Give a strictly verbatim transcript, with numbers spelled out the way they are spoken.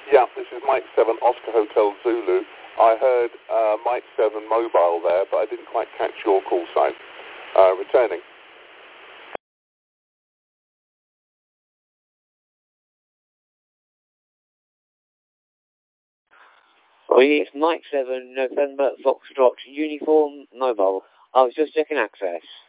Yeah, this is Mike seven, Oscar Hotel Zulu. I heard uh, Mike seven mobile there, but I didn't quite catch your call sign. Uh, returning. Oh, it's Mike seven, November, Foxtrot, Uniform, Mobile. I was just checking access.